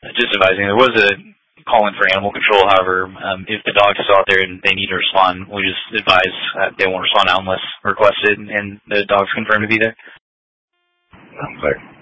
Just advising, there was a call in for animal control. However, if the dog is out there and they need to respond, we just advise they won't respond unless requested and the dog's confirmed to be there. I'm clear.